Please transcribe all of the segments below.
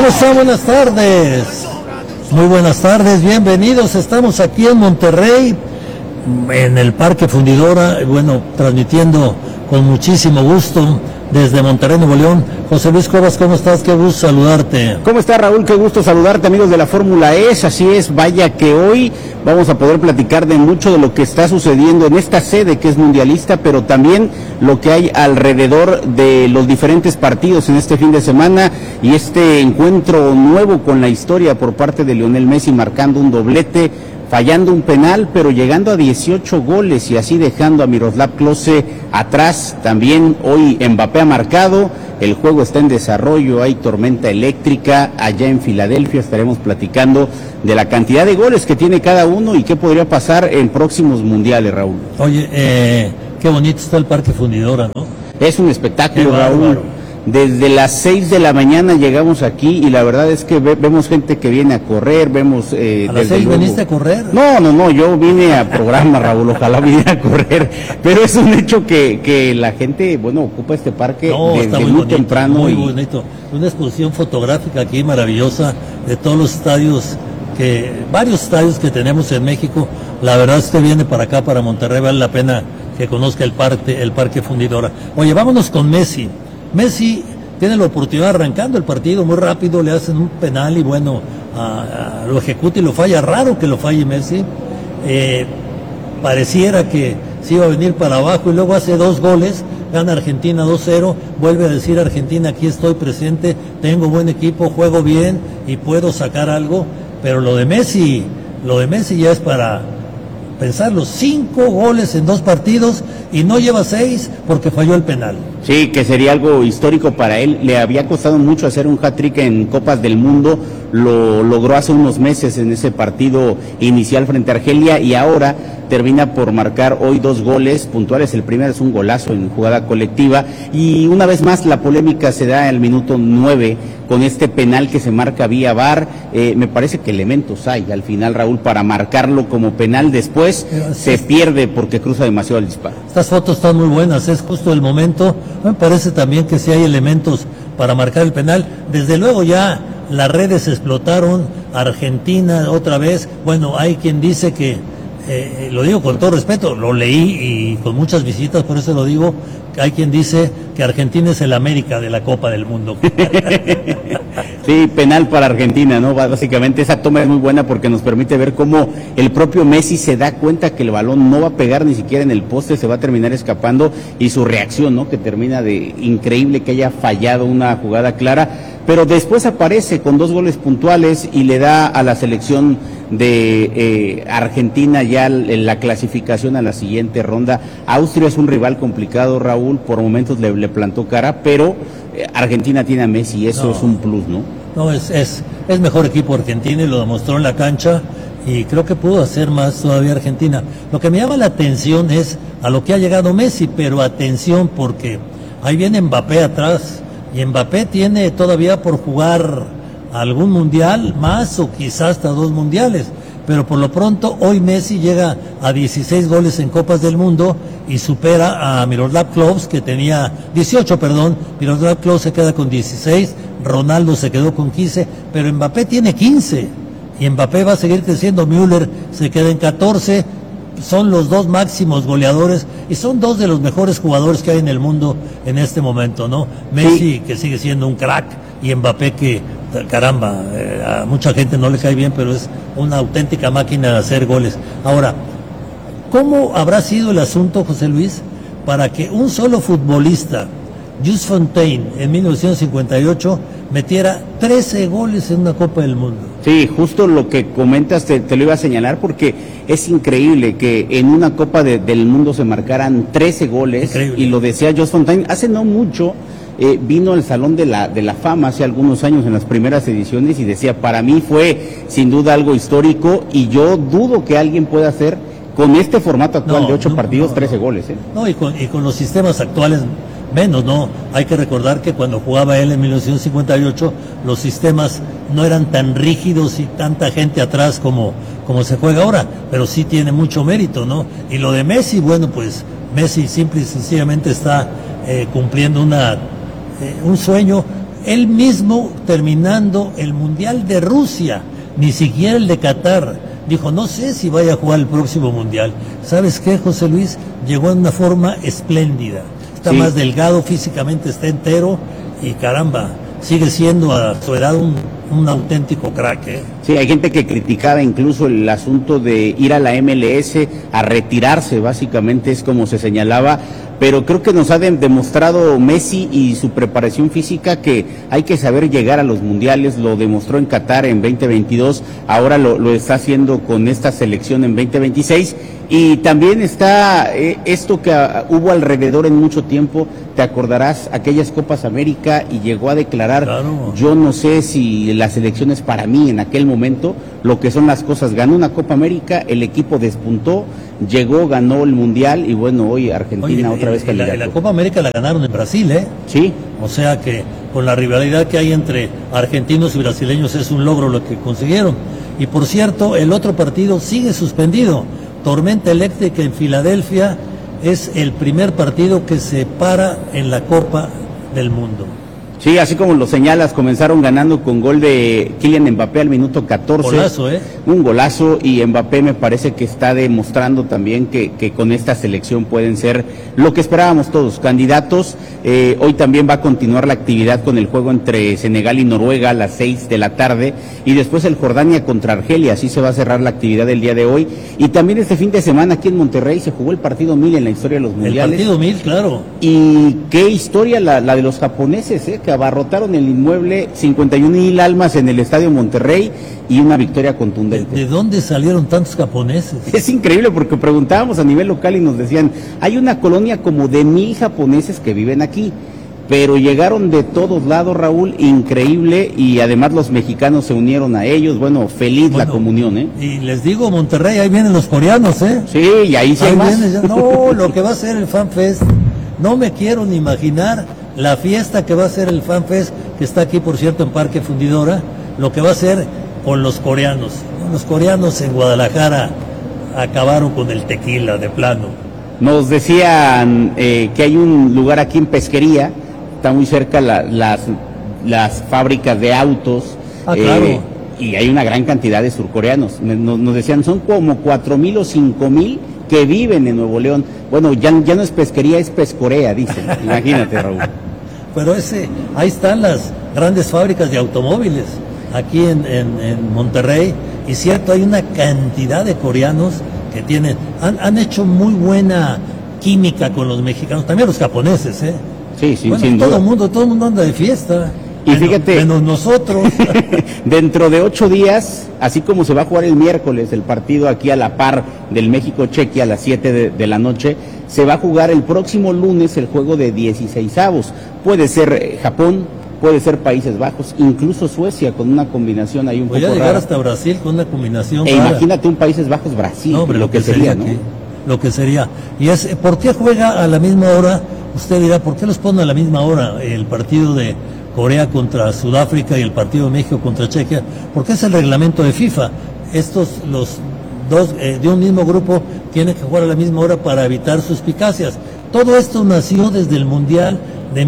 ¿Cómo están? Buenas tardes. Muy buenas tardes, bienvenidos. Estamos aquí en Monterrey, en el Parque Fundidora, bueno, transmitiendo con muchísimo gusto desde Monterrey, Nuevo León. José Luis Cuevas, ¿cómo estás? Qué gusto saludarte. ¿Cómo estás, Raúl? Qué gusto saludarte, amigos de la Fórmula E. Así es, vaya que hoy vamos a poder platicar de mucho de lo que está sucediendo en esta sede que es mundialista, pero también lo que hay alrededor de los diferentes partidos en este fin de semana y este encuentro nuevo con la historia por parte de Lionel Messi, marcando un doblete, fallando un penal, pero llegando a 18 goles y así dejando a Miroslav Klose atrás. También hoy Mbappé ha marcado, el juego está en desarrollo, hay tormenta eléctrica allá en Filadelfia. Estaremos platicando de la cantidad de goles que tiene cada uno y qué podría pasar en próximos mundiales, Raúl. Oye, qué bonito está el Parque Fundidora, ¿no? Es un espectáculo, Raúl. Desde las 6 de la mañana llegamos aquí y la verdad es que vemos gente que viene a correr, vemos... ¿A las 6 veniste a correr? No, yo vine a programa, Raúl, ojalá viniera a correr, pero es un hecho que la gente, bueno, ocupa este parque desde muy bonito, temprano. Muy bonito, una exposición fotográfica aquí maravillosa de todos los estadios, varios estadios que tenemos en México. La verdad es que viene para acá, para Monterrey, vale la pena que conozca el Parque Fundidora. Oye, vámonos con Messi. Messi tiene la oportunidad arrancando el partido muy rápido, le hacen un penal y bueno, lo ejecuta y lo falla. Raro que lo falle Messi. Pareciera que se iba a venir para abajo y luego hace 2 goles, gana Argentina 2-0, vuelve a decir Argentina, aquí estoy presente, tengo buen equipo, juego bien y puedo sacar algo, pero lo de Messi ya es para pensarlo. 5 goles en 2 partidos y no lleva 6 porque falló el penal. Sí, que sería algo histórico para él. Le había costado mucho hacer un hat-trick en Copas del Mundo, lo logró hace unos meses en ese partido inicial frente a Argelia y ahora termina por marcar hoy 2 goles puntuales. El primero es un golazo en jugada colectiva y una vez más la polémica se da al minuto 9 con este penal que se marca vía VAR. Me parece que elementos hay al final, Raúl, para marcarlo como penal. Después se pierde porque cruza demasiado el disparo. Estas fotos están muy buenas, es justo el momento. Me parece también que sí hay elementos para marcar el penal. Desde luego ya las redes explotaron, Argentina otra vez. Bueno, hay quien dice que, lo digo con todo respeto, lo leí y con muchas visitas, por eso lo digo, que hay quien dice que Argentina es el América de la Copa del Mundo. Sí, penal para Argentina, ¿no? Básicamente esa toma es muy buena porque nos permite ver cómo el propio Messi se da cuenta que el balón no va a pegar ni siquiera en el poste, se va a terminar escapando y su reacción, ¿no? Que termina de increíble que haya fallado una jugada clara, pero después aparece con 2 goles puntuales y le da a la selección de Argentina ya la clasificación a la siguiente ronda. Austria es un rival complicado, Raúl, por momentos le plantó cara, pero Argentina tiene a Messi y eso es un plus, ¿no? No, es mejor equipo Argentina y lo demostró en la cancha y creo que pudo hacer más todavía Argentina. Lo que me llama la atención es a lo que ha llegado Messi, pero atención porque ahí viene Mbappé atrás y Mbappé tiene todavía por jugar algún mundial más o quizás hasta 2 mundiales, pero por lo pronto hoy Messi llega a 16 goles en Copas del Mundo y supera a Miroslav Klose, que tenía 18, Miroslav Klose se queda con 16, Ronaldo se quedó con 15, pero Mbappé tiene 15 y Mbappé va a seguir creciendo. Müller se queda en 14, son los 2 máximos goleadores y son 2 de los mejores jugadores que hay en el mundo en este momento, ¿no? Messi, sí, que sigue siendo un crack, y Mbappé que, caramba, a mucha gente no le cae bien, pero es una auténtica máquina de hacer goles. Ahora, ¿cómo habrá sido el asunto, José Luis, para que un solo futbolista, Jules Fontaine, en 1958, metiera 13 goles en una Copa del Mundo? Sí, justo lo que comentas te lo iba a señalar porque es increíble que en una Copa del Mundo se marcaran 13 goles. Increíble. Y lo decía Jules Fontaine, hace no mucho vino al Salón de la Fama hace algunos años en las primeras ediciones y decía, para mí fue sin duda algo histórico y yo dudo que alguien pueda hacer con este formato actual de 8 partidos 13 goles. No, y con los sistemas actuales menos, ¿no? Hay que recordar que cuando jugaba él en 1958 los sistemas no eran tan rígidos y tanta gente atrás como se juega ahora, pero sí tiene mucho mérito, ¿no? Y lo de Messi, bueno, pues Messi simple y sencillamente está cumpliendo un sueño Él mismo, terminando el Mundial de Rusia, ni siquiera el de Qatar, dijo, no sé si vaya a jugar el próximo Mundial. ¿Sabes qué, José Luis? Llegó en una forma espléndida. Está más delgado, físicamente está entero y caramba, sigue siendo a su edad un auténtico crack, ¿eh? Sí, hay gente que criticaba incluso el asunto de ir a la MLS a retirarse, básicamente es como se señalaba, pero creo que nos ha demostrado Messi y su preparación física que hay que saber llegar a los mundiales. Lo demostró en Qatar en 2022, ahora lo está haciendo con esta selección en 2026, y también está esto que hubo alrededor en mucho tiempo, te acordarás, aquellas Copas América, y llegó a declarar, claro, yo no sé si la selección es para mí en aquel momento, lo que son las cosas, ganó una Copa América, el equipo despuntó, llegó, ganó el Mundial, y bueno, hoy Argentina otra vez candidato. La Copa América la ganaron en Brasil, ¿eh? Sí. O sea que con la rivalidad que hay entre argentinos y brasileños es un logro lo que consiguieron. Y por cierto, el otro partido sigue suspendido. Tormenta eléctrica en Filadelfia es el primer partido que se para en la Copa del Mundo. Sí, así como lo señalas, comenzaron ganando con gol de Kylian Mbappé al minuto 14. Golazo, Un golazo, y Mbappé me parece que está demostrando también que con esta selección pueden ser lo que esperábamos todos, candidatos. Hoy también va a continuar la actividad con el juego entre Senegal y Noruega a las 6 de la tarde, y después el Jordania contra Argelia, así se va a cerrar la actividad del día de hoy. Y también este fin de semana aquí en Monterrey se jugó el partido 1000 en la historia de los mundiales. El partido 1000, claro. Y qué historia la de los japoneses, que abarrotaron el inmueble, 51,000 almas en el Estadio Monterrey, y una victoria contundente. ¿De dónde salieron tantos japoneses? Es increíble, porque preguntábamos a nivel local y nos decían, hay una colonia como de 1000 japoneses que viven aquí, pero llegaron de todos lados, Raúl, increíble, y además los mexicanos se unieron a ellos. Bueno, feliz la comunión, ¿eh? Y les digo, Monterrey, ahí vienen los coreanos, ¿eh? Sí, y ahí sí hay más. No, lo que va a ser el Fan Fest, no me quiero ni imaginar la fiesta que va a ser el Fan Fest, que está aquí, por cierto, en Parque Fundidora, lo que va a ser con los coreanos. Los coreanos en Guadalajara acabaron con el tequila de plano. Nos decían que hay un lugar aquí en Pesquería, está muy cerca las fábricas de autos, claro, y hay una gran cantidad de surcoreanos. Nos decían, son como 4,000 o 5,000 que viven en Nuevo León. Bueno, ya no es Pesquería, es Pescorea, dicen. Imagínate, Raúl. Pero ahí están las grandes fábricas de automóviles, aquí en Monterrey, y cierto, hay una cantidad de coreanos que han hecho muy buena química con los mexicanos, también los japoneses, ¿eh? Sí, bueno, sin todo duda. el mundo anda de fiesta. Y fíjate, menos nosotros. Dentro de 8 días, así como se va a jugar el miércoles el partido aquí a la par del México-Chequia a las 7 de la noche, se va a jugar el próximo lunes el juego de 16avos. Puede ser Japón, puede ser Países Bajos, incluso Suecia, con una combinación ahí un poco rara. Voy a llegar hasta Brasil con una combinación rara. Imagínate un Países Bajos-Brasil, no, lo que sería, ¿no? Lo que sería. Y ¿por qué juega a la misma hora? Usted dirá, ¿por qué los pone a la misma hora el partido de Corea contra Sudáfrica y el partido de México contra Chequia? Porque es el reglamento de FIFA. Los dos de un mismo grupo tienen que jugar a la misma hora para evitar suspicacias. Todo esto nació desde el Mundial de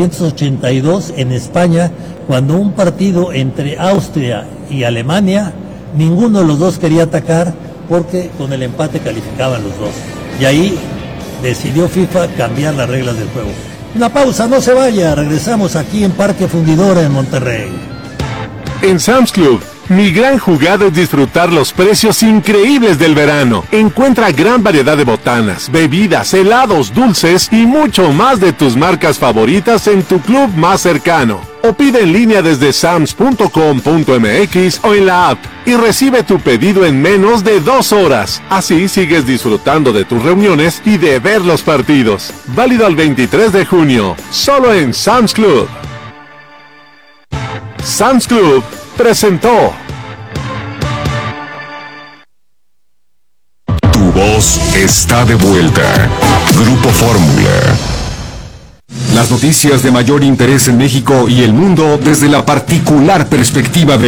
1982 en España, cuando un partido entre Austria y Alemania, ninguno de los dos quería atacar porque con el empate calificaban los dos. Y ahí decidió FIFA cambiar las reglas del juego. Una pausa, no se vaya, regresamos aquí en Parque Fundidora en Monterrey. En Sam's Club, mi gran jugada es disfrutar los precios increíbles del verano. Encuentra gran variedad de botanas, bebidas, helados, dulces y mucho más de tus marcas favoritas en tu club más cercano. O pide en línea desde sams.com.mx o en la app y recibe tu pedido en menos de 2 horas. Así sigues disfrutando de tus reuniones y de ver los partidos. Válido al 23 de junio, solo en Sam's Club. Sam's Club presentó. Tu voz está de vuelta. Grupo Fórmula. Las noticias de mayor interés en México y el mundo desde la particular perspectiva de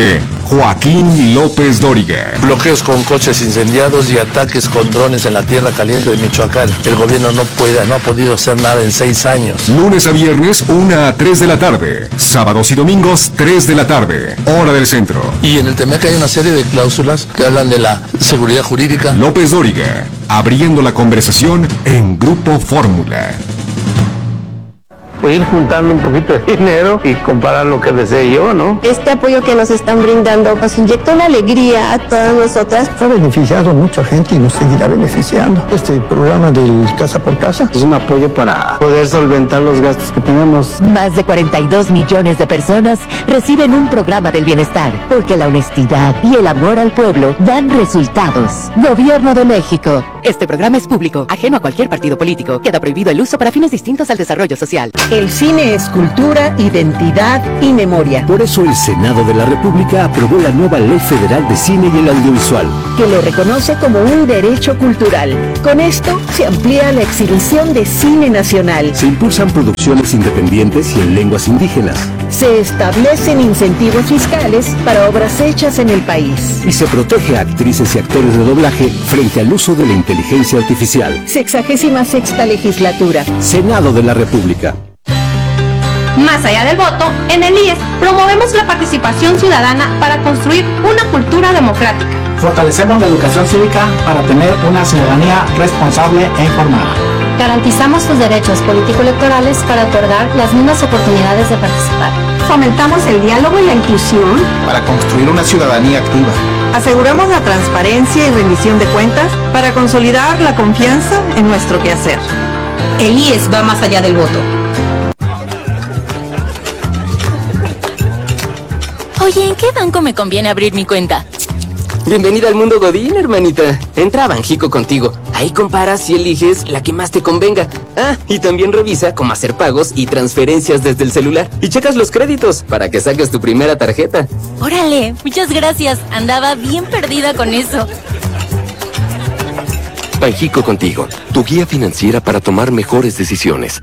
Joaquín López Dóriga. Bloqueos con coches incendiados y ataques con drones en la tierra caliente de Michoacán. El gobierno no ha podido hacer nada en 6 años. Lunes a viernes, 1 a 3 de la tarde. Sábados y domingos, 3 de la tarde. Hora del centro. Y en el TEMEC hay una serie de cláusulas que hablan de la seguridad jurídica. López Dóriga, abriendo la conversación en Grupo Fórmula. Pues ir juntando un poquito de dinero y comparar lo que desee yo, ¿no? Este apoyo que nos están brindando nos inyecta una alegría a todas nosotras. Ha beneficiado a mucha gente y nos seguirá beneficiando. Este programa del Casa por Casa es un apoyo para poder solventar los gastos que tenemos. Más de 42 millones de personas reciben un programa del bienestar, porque la honestidad y el amor al pueblo dan resultados. Gobierno de México. Este programa es público, ajeno a cualquier partido político. Queda prohibido el uso para fines distintos al desarrollo social. El cine es cultura, identidad y memoria. Por eso el Senado de la República aprobó la nueva Ley Federal de Cine y el Audiovisual, que lo reconoce como un derecho cultural. Con esto se amplía la exhibición de cine nacional. Se impulsan producciones independientes y en lenguas indígenas. Se establecen incentivos fiscales para obras hechas en el país. Y se protege a actrices y actores de doblaje frente al uso de la inteligencia artificial. 66ª legislatura. Senado de la República. Más allá del voto, en el IES promovemos la participación ciudadana para construir una cultura democrática. Fortalecemos la educación cívica para tener una ciudadanía responsable e informada. Garantizamos sus derechos político-electorales para otorgar las mismas oportunidades de participar. Fomentamos el diálogo y la inclusión para construir una ciudadanía activa. Aseguramos la transparencia y rendición de cuentas para consolidar la confianza en nuestro quehacer. El IES va más allá del voto. Oye, ¿en qué banco me conviene abrir mi cuenta? Bienvenida al mundo Godín, hermanita. Entra a Banjico Contigo. Ahí comparas y eliges la que más te convenga. Ah, y también revisa cómo hacer pagos y transferencias desde el celular. Y checas los créditos para que saques tu primera tarjeta. Órale, muchas gracias. Andaba bien perdida con eso. Banjico Contigo, tu guía financiera para tomar mejores decisiones.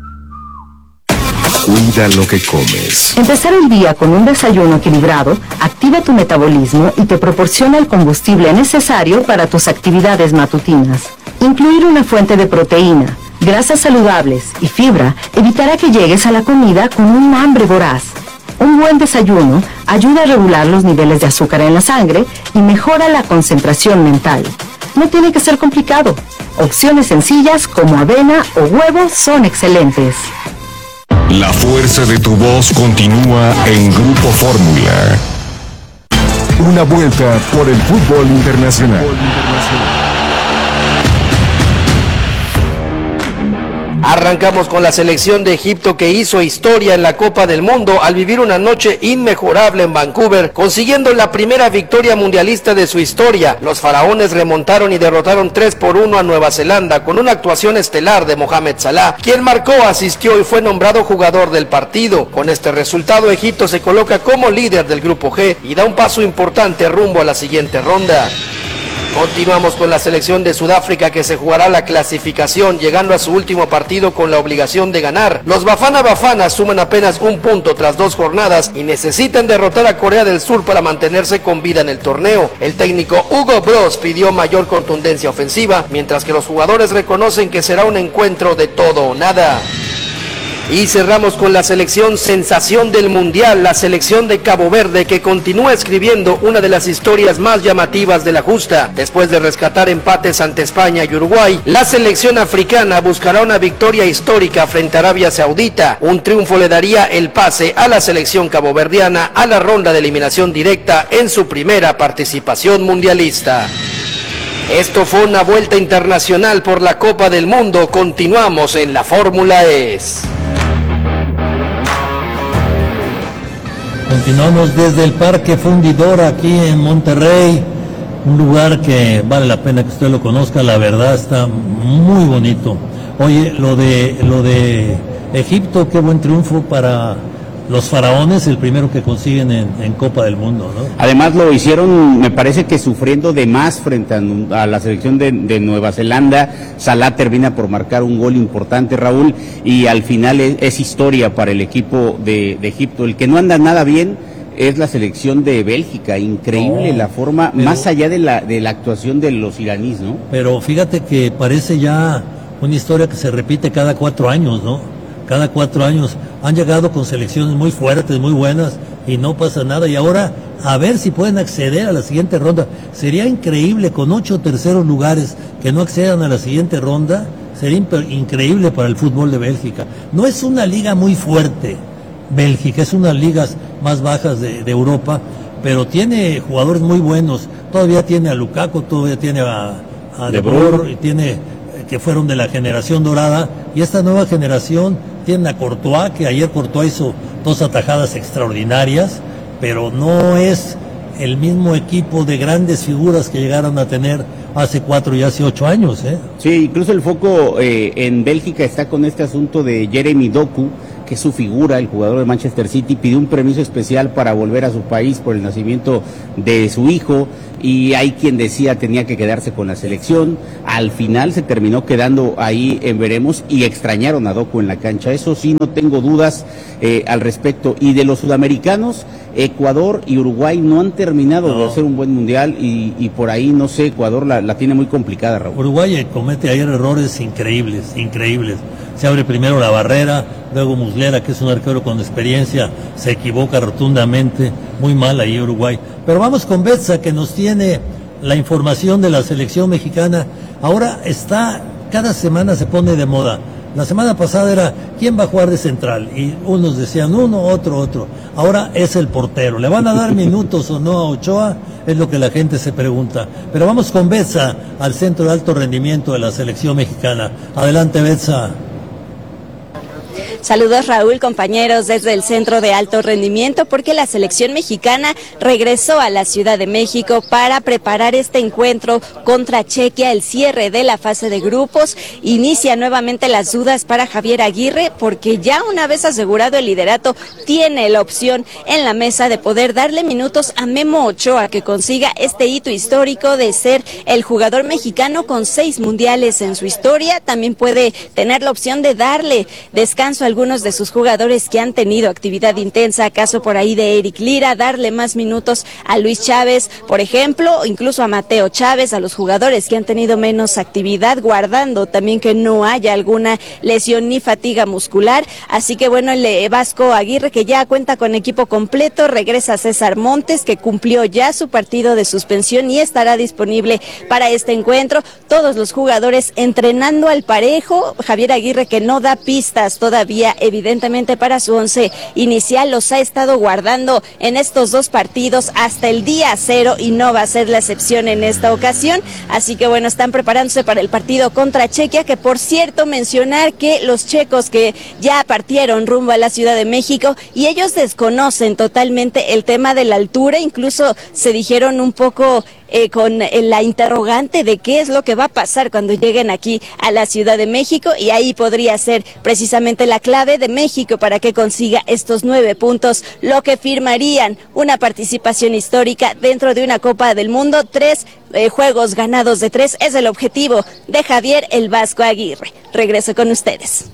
Cuida lo que comes. Empezar el día con un desayuno equilibrado activa tu metabolismo y te proporciona el combustible necesario para tus actividades matutinas. Incluir una fuente de proteína, grasas saludables y fibra evitará que llegues a la comida con un hambre voraz. Un buen desayuno ayuda a regular los niveles de azúcar en la sangre y mejora la concentración mental. No tiene que ser complicado. Opciones sencillas como avena o huevos son excelentes. La fuerza de tu voz continúa en Grupo Fórmula. Una vuelta por el fútbol internacional. Arrancamos con la selección de Egipto, que hizo historia en la Copa del Mundo al vivir una noche inmejorable en Vancouver, consiguiendo la primera victoria mundialista de su historia. Los faraones remontaron y derrotaron 3-1 a Nueva Zelanda con una actuación estelar de Mohamed Salah, quien marcó, asistió y fue nombrado jugador del partido. Con este resultado, Egipto se coloca como líder del grupo G y da un paso importante rumbo a la siguiente ronda. Continuamos con la selección de Sudáfrica, que se jugará la clasificación, llegando a su último partido con la obligación de ganar. Los Bafana Bafana suman apenas un punto tras 2 jornadas y necesitan derrotar a Corea del Sur para mantenerse con vida en el torneo. El técnico Hugo Broos pidió mayor contundencia ofensiva, mientras que los jugadores reconocen que será un encuentro de todo o nada. Y cerramos con la selección sensación del Mundial, la selección de Cabo Verde, que continúa escribiendo una de las historias más llamativas de la justa. Después de rescatar empates ante España y Uruguay, la selección africana buscará una victoria histórica frente a Arabia Saudita. Un triunfo le daría el pase a la selección caboverdiana a la ronda de eliminación directa en su primera participación mundialista. Esto fue una vuelta internacional por la Copa del Mundo. Continuamos en la Fórmula ES. Continuamos desde el Parque Fundidor aquí en Monterrey, un lugar que vale la pena que usted lo conozca, la verdad está muy bonito. Oye, lo de Egipto, qué buen triunfo para los faraones, el primero que consiguen en Copa del Mundo, ¿no? Además lo hicieron, me parece que sufriendo de más frente a la selección de Nueva Zelanda. Salah termina por marcar un gol importante, Raúl, y al final es historia para el equipo de Egipto. El que no anda nada bien es la selección de Bélgica. Increíble la forma, más allá de la actuación de los iraníes, ¿no? Pero fíjate que parece ya una historia que se repite cada 4 años, ¿no? Cada 4 años han llegado con selecciones muy fuertes, muy buenas, y no pasa nada. Y ahora, a ver si pueden acceder a la siguiente ronda. Sería increíble con 8 terceros lugares que no accedan a la siguiente ronda. Sería increíble para el fútbol de Bélgica. No es una liga muy fuerte, Bélgica, es una de las ligas más bajas de Europa, pero tiene jugadores muy buenos. Todavía tiene a Lukaku, todavía tiene a De Boer, y tiene que fueron de la generación dorada, y esta nueva generación tiene a Courtois, que ayer Courtois hizo 2 atajadas extraordinarias, pero no es el mismo equipo de grandes figuras que llegaron a tener hace 4 y hace 8 años, ¿eh? Sí, incluso el foco en Bélgica está con este asunto de Jeremy Doku, que es su figura, el jugador de Manchester City, pidió un permiso especial para volver a su país por el nacimiento de su hijo, y hay quien decía tenía que quedarse con la selección. Al final se terminó quedando ahí en veremos, y extrañaron a Doku en la cancha, eso sí, no tengo dudas al respecto. Y de los sudamericanos, Ecuador y Uruguay no han terminado de hacer un buen mundial, y por ahí, no sé, Ecuador la tiene muy complicada, Raúl. Uruguay comete ayer errores increíbles. Se abre primero la barrera, luego Muslera, que es un arquero con experiencia, se equivoca rotundamente, muy mal ahí Uruguay. Pero vamos con Betsa, que nos tiene la información de la selección mexicana. Ahora cada semana se pone de moda. La semana pasada era quién va a jugar de central, y unos decían uno, otro. Ahora es el portero. ¿Le van a dar minutos o no a Ochoa? Es lo que la gente se pregunta. Pero vamos con Betsa al centro de alto rendimiento de la selección mexicana. Adelante, Betsa. Saludos, Raúl, compañeros, desde el Centro de Alto Rendimiento, porque la selección mexicana regresó a la Ciudad de México para preparar este encuentro contra Chequia, el cierre de la fase de grupos. Inicia nuevamente las dudas para Javier Aguirre, porque ya una vez asegurado el liderato, tiene la opción en la mesa de poder darle minutos a Memo Ochoa, que consiga este hito histórico de ser el jugador mexicano con 6 mundiales en su historia. También puede tener la opción de darle descanso a algunos de sus jugadores que han tenido actividad intensa, caso por ahí de Eric Lira, darle más minutos a Luis Chávez, por ejemplo, incluso a Mateo Chávez, a los jugadores que han tenido menos actividad, guardando también que no haya alguna lesión ni fatiga muscular. Así que bueno, el Vasco Aguirre, que ya cuenta con equipo completo, regresa César Montes, que cumplió ya su partido de suspensión y estará disponible para este encuentro. Todos los jugadores entrenando al parejo. Javier Aguirre, que no da pistas todavía, evidentemente, para su 11 inicial, los ha estado guardando en estos 2 partidos hasta el día 0, y no va a ser la excepción en esta ocasión. Así que bueno, están preparándose para el partido contra Chequia, que por cierto, mencionar que los checos que ya partieron rumbo a la Ciudad de México, y ellos desconocen totalmente el tema de la altura, incluso se dijeron un poco con la interrogante de qué es lo que va a pasar cuando lleguen aquí a la Ciudad de México, y ahí podría ser precisamente la clave de México para que consiga estos 9 puntos, lo que firmarían una participación histórica dentro de una Copa del Mundo. 3 juegos ganados de 3 es el objetivo de Javier el Vasco Aguirre. Regreso con ustedes.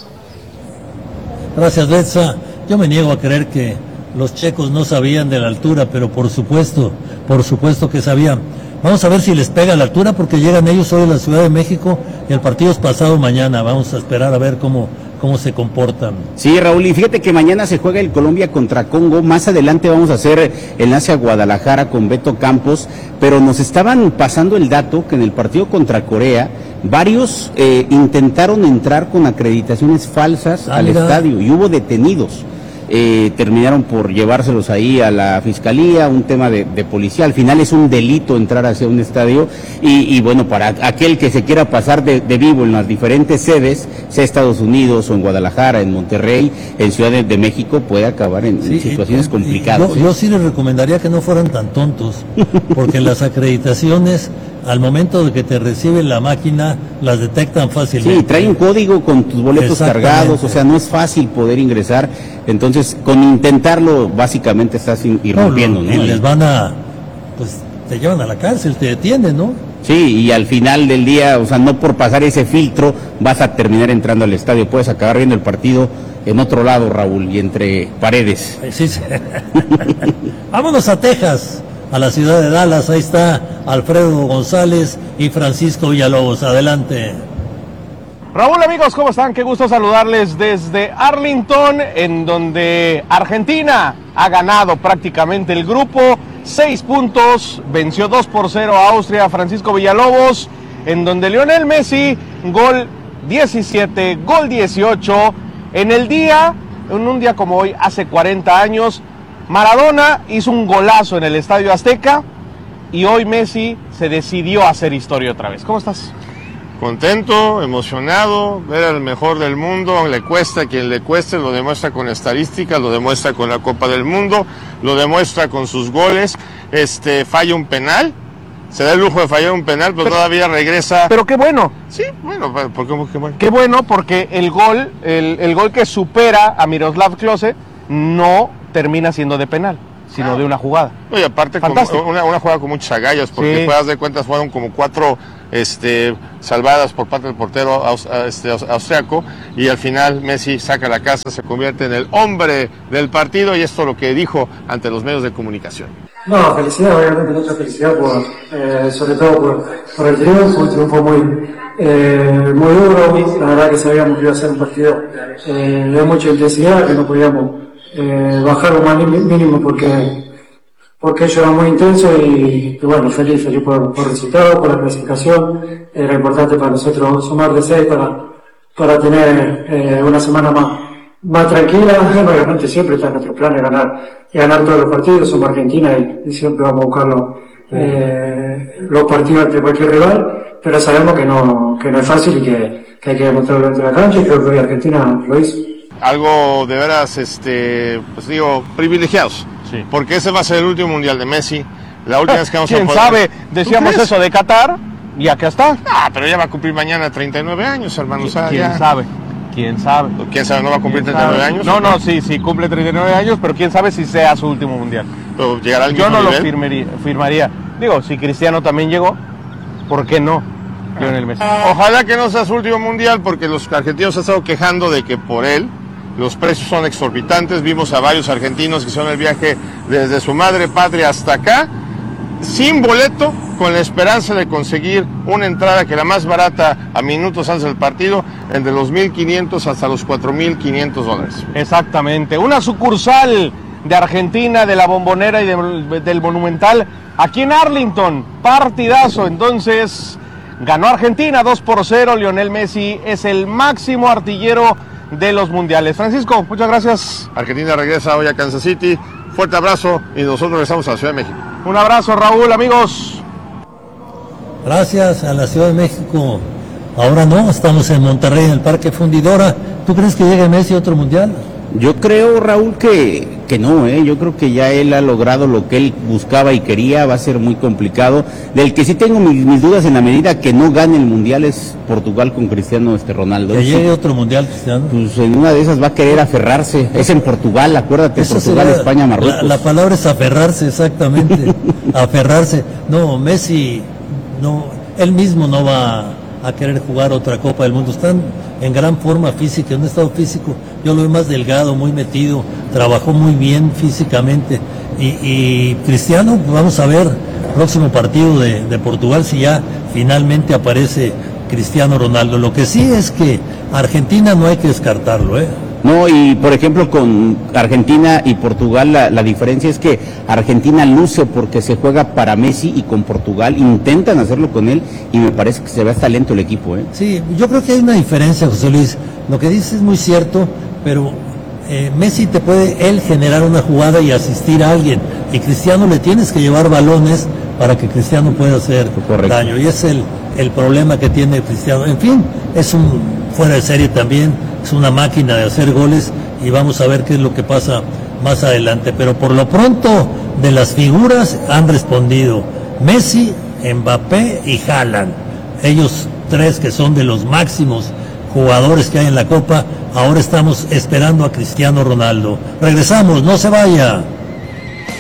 Gracias, Betsa. Yo me niego a creer que los checos no sabían de la altura, pero por supuesto que sabían. Vamos a ver si les pega la altura, porque llegan ellos hoy a la Ciudad de México y el partido es pasado mañana. Vamos a esperar a ver cómo se comportan. Sí, Raúl, y fíjate que mañana se juega el Colombia contra Congo. Más adelante vamos a hacer enlace a Guadalajara con Beto Campos, pero nos estaban pasando el dato que en el partido contra Corea varios intentaron entrar con acreditaciones falsas al estadio y hubo detenidos. Terminaron por llevárselos ahí a la fiscalía, un tema de policía. Al final es un delito entrar hacia un estadio, y bueno, para aquel que se quiera pasar de vivo en las diferentes sedes, sea Estados Unidos o en Guadalajara, en Monterrey, en Ciudad de México, puede acabar en situaciones complicadas. Yo sí les recomendaría que no fueran tan tontos, porque las acreditaciones, al momento de que te reciben la máquina, las detectan fácilmente. Sí, trae un código con tus boletos cargados, o sea, no es fácil poder ingresar. Entonces, con intentarlo, básicamente estás irrumpiendo, ¿no? Y les pues te llevan a la cárcel, te detienen, ¿no? Sí, y al final del día, o sea, no por pasar ese filtro vas a terminar entrando al estadio, puedes acabar viendo el partido en otro lado, Raúl, y entre paredes. Sí, sí. Vámonos a Texas, a la ciudad de Dallas. Ahí está Alfredo González y Francisco Villalobos. Adelante. Raúl, amigos, ¿cómo están? Qué gusto saludarles desde Arlington, en donde Argentina ha ganado prácticamente el grupo. 6 puntos, venció 2-0 a Austria. Francisco Villalobos, en donde Lionel Messi, gol 17, gol 18. En un día como hoy, hace 40 años, Maradona hizo un golazo en el Estadio Azteca y hoy Messi se decidió a hacer historia otra vez. ¿Cómo estás? Contento, emocionado, ver al mejor del mundo, le cuesta a quien le cueste, lo demuestra con estadísticas, lo demuestra con la Copa del Mundo, lo demuestra con sus goles, falla un penal, se da el lujo de fallar un penal, pero todavía regresa. Pero qué bueno. Sí, bueno, ¿por qué bueno? Qué bueno, porque el gol que supera a Miroslav Klose no termina siendo de penal, sino de una jugada. Y aparte una jugada con muchas agallas, porque sí. Puedas de cuentas fueron como 4 salvadas por parte del portero austriaco, y al final Messi saca la casa, se convierte en el hombre del partido, y esto es lo que dijo ante los medios de comunicación. No, felicidad, obviamente mucha felicidad sobre todo por el triunfo, un triunfo muy duro. La verdad que sabíamos que iba a ser un partido de mucha intensidad, que no podíamos bajar lo más mínimo porque ello era muy intenso y bueno, feliz por el resultado, por la clasificación. Era importante para nosotros sumar de 6 para tener una semana más tranquila. Obviamente siempre está en nuestro plan de ganar todos los partidos. Somos Argentina y siempre vamos a buscar los partidos ante cualquier rival, pero sabemos que no es fácil y que hay que demostrarlo dentro de la cancha, y creo que hoy Argentina lo hizo. Algo de veras, privilegiados. Sí. Porque ese va a ser el último mundial de Messi. La última vez que vamos a poder... ¿Quién sabe? Decíamos eso de Qatar y acá está. Pero ya va a cumplir mañana 39 años, hermano. ¿Quién sabe? ¿Quién sabe? ¿Quién sabe? ¿No va a cumplir 39 años? No, sí, cumple 39 años, pero quién sabe si sea su último mundial. Pero llegará al Yo no lo firmaría. Digo, si Cristiano también llegó, ¿por qué no? Lionel Messi. Ojalá que no sea su último mundial, porque los argentinos se han estado quejando de que por él los precios son exorbitantes. Vimos a varios argentinos que hicieron el viaje desde su madre patria hasta acá, sin boleto, con la esperanza de conseguir una entrada que era más barata a minutos antes del partido, entre los $1,500 hasta los $4,500. Exactamente, una sucursal de Argentina, de la Bombonera y del Monumental, aquí en Arlington, partidazo. Entonces, ganó Argentina 2-0, Lionel Messi es el máximo artillero de los mundiales. Francisco, muchas gracias. Argentina regresa hoy a Kansas City. Fuerte abrazo y nosotros regresamos a la Ciudad de México. Un abrazo, Raúl, amigos. Gracias a la Ciudad de México. Ahora no, estamos en Monterrey, en el Parque Fundidora. ¿Tú crees que llegue Messi a otro mundial? Yo creo, Raúl, que no, yo creo que ya él ha logrado lo que él buscaba y quería. Va a ser muy complicado. Del que sí tengo mis dudas en la medida que no gane el mundial es Portugal con Cristiano Ronaldo. ¿Que llegue otro mundial, Cristiano? Pues en una de esas va a querer aferrarse. Es en Portugal, acuérdate, eso Portugal, será, España, Marruecos. La palabra es aferrarse, exactamente. Aferrarse. No, Messi, no, él mismo no va a querer jugar otra Copa del Mundo. Están en gran forma física, en un estado físico. Yo lo veo más delgado, muy metido, trabajó muy bien físicamente. Y Cristiano, vamos a ver, próximo partido de Portugal, si ya finalmente aparece Cristiano Ronaldo. Lo que sí es que Argentina no hay que descartarlo, No, y por ejemplo con Argentina y Portugal la diferencia es que Argentina luce porque se juega para Messi, y con Portugal intentan hacerlo con él, y me parece que se ve hasta lento el equipo. Sí, yo creo que hay una diferencia, José Luis. Lo que dices es muy cierto, pero Messi te puede él generar una jugada y asistir a alguien, y Cristiano le tienes que llevar balones para que Cristiano pueda hacer daño, y es el problema que tiene Cristiano. En fin, es un fuera de serie también, es una máquina de hacer goles, y vamos a ver qué es lo que pasa más adelante. Pero por lo pronto, de las figuras han respondido Messi, Mbappé y Haaland. Ellos tres, que son de los máximos jugadores que hay en la Copa. Ahora estamos esperando a Cristiano Ronaldo. Regresamos, no se vaya.